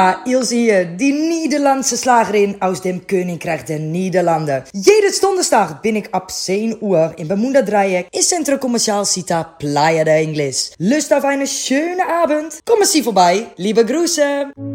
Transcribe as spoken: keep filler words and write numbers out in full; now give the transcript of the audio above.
Ah, Ilse hier, die Nederlandse Slagerin aus dem Königreich der Niederlanden. Jede Donderstag bin ich ab zehn Uhr in Bermuda Dreieck im Centro Comercial Cita Playa de Ingles. Lust auf eine schöne Abend? Kommen Sie vorbei. Liebe Grüße.